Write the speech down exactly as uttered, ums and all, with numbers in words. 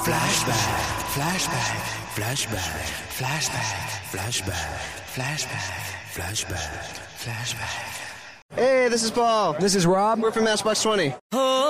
Flashback, flashback, flashback, flashback, flashback, flashback, flashback, flashback. Hey, this is Paul. This is Rob. We're from Matchbox twenty. Oh.